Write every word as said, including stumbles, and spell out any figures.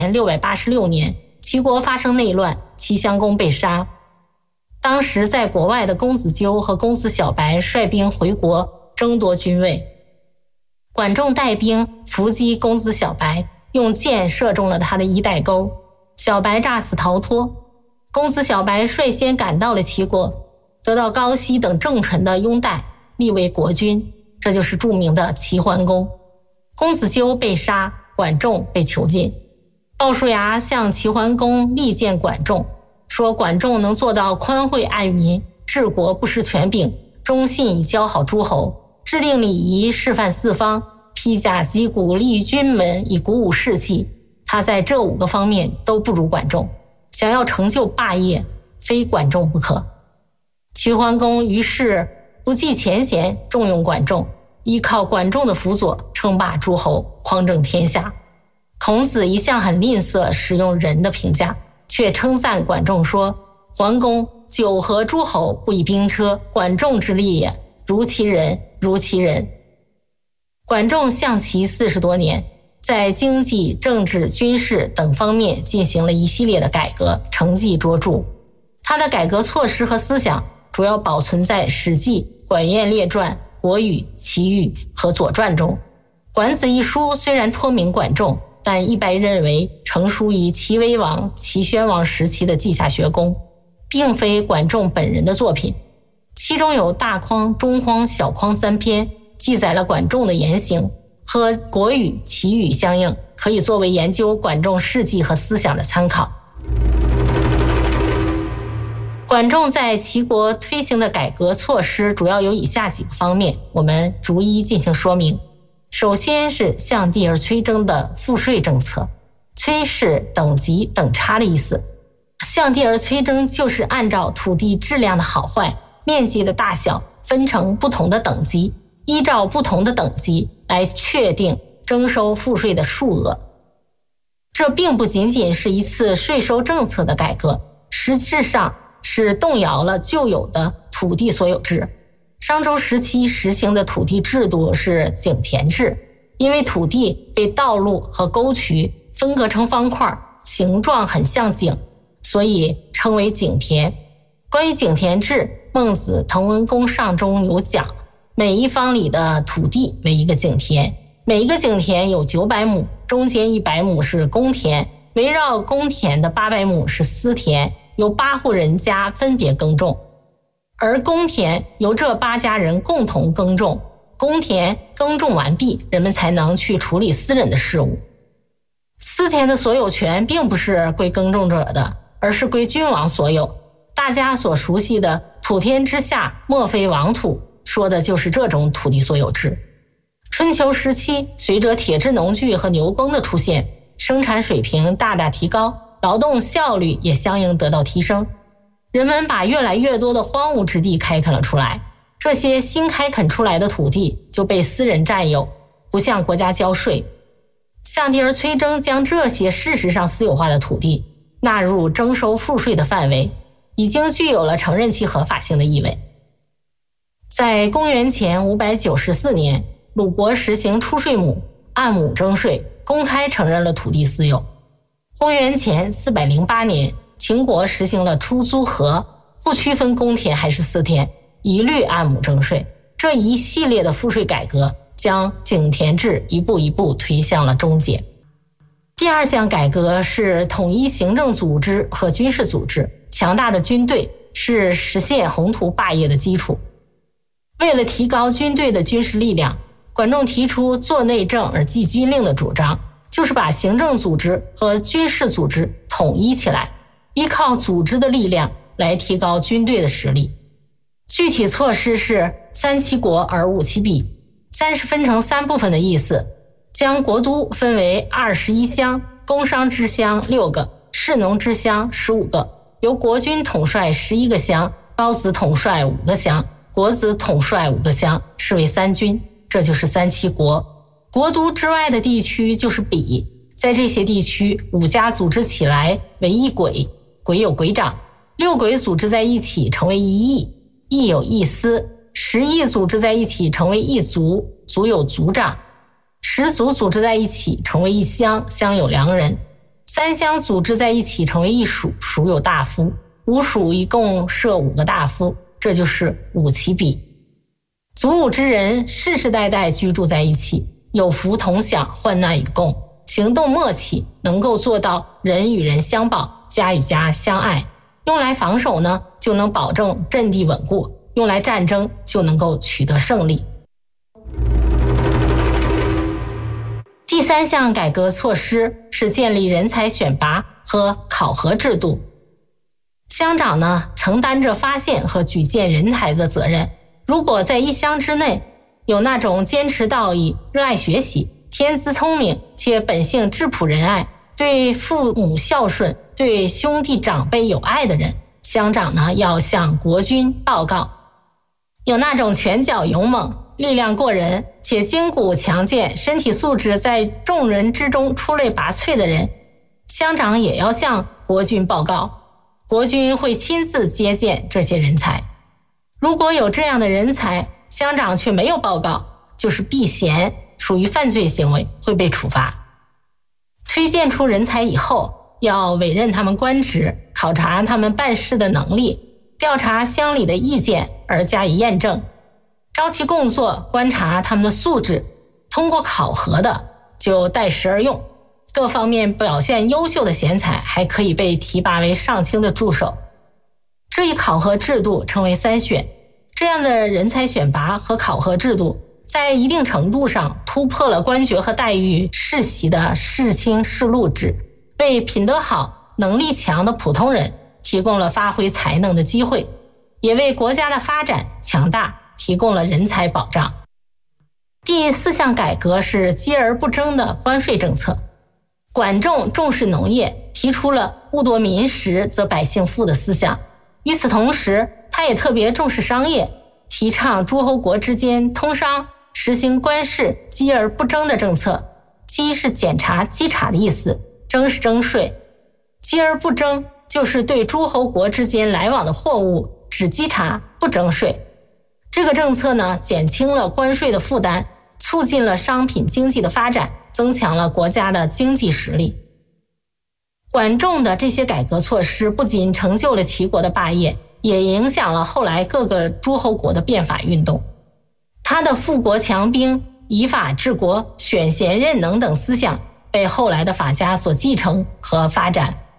六百八十六年，齐国发生内乱，齐襄公被杀。当时在国外的公子纠和公子小白率兵回国争夺君位，管仲带兵伏击公子小白，用箭射中了他的衣带钩，小白诈死逃脱。公子小白率先赶到了齐国，得到高息等重臣的拥戴，立为国君，这就是著名的齐桓公。公子纠被杀，管仲被囚禁。鲍叔牙向齐桓公力荐管仲，说管仲能做到宽惠爱民，治国不失权柄，忠信以交好诸侯，制定礼仪，示范四方，披甲击鼓，立军门，以鼓舞士气。他在这五个方面都不如管仲，想要成就霸业，非管仲不可。齐桓公于是不计前嫌，重用管仲，依靠管仲的辅佐，称霸诸侯，匡正天下。孔子一向很吝啬使用人的评价，却称赞管仲说：桓公九合诸侯，不以兵车，管仲之力也，如其人，如其人。管仲相齐四十多年，在经济、政治、军事等方面进行了一系列的改革，成绩卓著。他的改革措施和思想主要保存在《史记》《管晏列传》《国语》《齐语》和《左传》中。《管子》一书虽然托名管仲，但一般认为成书于齐威王、齐宣王时期的稷下学宫，并非管仲本人的作品。其中有大匡、中匡、小匡三篇，记载了管仲的言行，和《国语》《齐语》相应，可以作为研究管仲事迹和思想的参考。管仲在齐国推行的改革措施主要有以下几个方面，我们逐一进行说明。首先是向地而催征的赋税政策，催是等级等差的意思。向地而催征就是按照土地质量的好坏、面积的大小分成不同的等级，依照不同的等级来确定征收赋税的数额。这并不仅仅是一次税收政策的改革，实质上是动摇了旧有的土地所有制。商周时期实行的土地制度是井田制，因为土地被道路和沟渠分割成方块，形状很像井，所以称为井田。关于井田制，孟子《滕文公上》中有讲，每一方里的土地为一个井田，每一个井田有九百亩，中间一百亩是公田，围绕公田的八百亩是私田，由八户人家分别耕种。而公田由这八家人共同耕种，公田耕种完毕，人们才能去处理私人的事务。私田的所有权并不是归耕种者的，而是归君王所有。大家所熟悉的普天之下莫非王土，说的就是这种土地所有制。春秋时期，随着铁制农具和牛耕的出现，生产水平大大提高，劳动效率也相应得到提升。人们把越来越多的荒芜之地开垦了出来，这些新开垦出来的土地就被私人占有，不向国家交税。向地而催征将这些事实上私有化的土地纳入征收赋税的范围，已经具有了承认其合法性的意味。在公元前五百九十四年，鲁国实行出税亩，按亩征税，公开承认了土地私有。公元前四百零八年，秦国实行了出租河，不区分公田还是私田，一律按亩征税。这一系列的赋税改革将井田制一步一步推向了终结。第二项改革是统一行政组织和军事组织，强大的军队是实现宏图霸业的基础。为了提高军队的军事力量，管仲提出做内政而记军令的主张，就是把行政组织和军事组织统一起来，依靠组织的力量来提高军队的实力。具体措施是三其国而五其彼，三是分成三部分的意思，将国都分为二十一乡，工商支乡六个，士农支乡十五个，由国君统帅十一个乡，高子统帅五个乡，国子统帅五个乡，是为三军，这就是三其国。国都之外的地区就是彼，在这些地区五家组织起来为一轨，轨有轨长，六轨组织在一起成为一邑，邑有邑司，十邑组织在一起成为一族，族有族长，十族组织在一起成为一乡，乡有良人， 三乡组织在一起成为一属，属有大夫，五属一共设五个大夫，这就是五齐比。族伍之人世世代代居住在一起，有福同享，患难与共，行动默契，能够做到人与人相保，家与家相爱。用来防守呢，就能保证阵地稳固；用来战争，就能够取得胜利。第三项改革措施是建立人才选拔和考核制度。乡长呢，承担着发现和举荐人才的责任。如果在一乡之内有那种坚持道义、热爱学习、天资聪明且本性质朴仁爱、对父母孝顺、对兄弟长辈有爱的人，乡长呢要向国君报告。有那种拳脚勇猛、力量过人且筋骨强健、身体素质在众人之中出类拔萃的人，乡长也要向国君报告。国君会亲自接见这些人才。如果有这样的人才，乡长却没有报告，就是避嫌，属于犯罪行为，会被处罚。推荐出人才以后，要委任他们官职，考察他们办事的能力，调查乡里的意见而加以验证，招其工作，观察他们的素质，通过考核的就待时而用。各方面表现优秀的贤才还可以被提拔为上卿的助手。这一考核制度称为三选。这样的人才选拔和考核制度在一定程度上突破了官爵和待遇世袭的世卿世禄制，为品德好、能力强的普通人提供了发挥才能的机会，也为国家的发展强大提供了人才保障。第四项改革是积而不争的关税政策。管仲重视农业，提出了勿夺民食则百姓富的思想。与此同时，他也特别重视商业，提倡诸侯国之间通商，实行官市积而不争的政策。积是检查稽查的意思，征是征税。积而不争就是对诸侯国之间来往的货物只稽查不征税。这个政策呢，减轻了关税的负担，促进了商品经济的发展，增强了国家的经济实力。管仲的这些改革措施不仅成就了齐国的霸业，也影响了后来各个诸侯国的变法运动。他的富国强兵、以法治国、选贤任能等思想被后来的法家所继承和发展。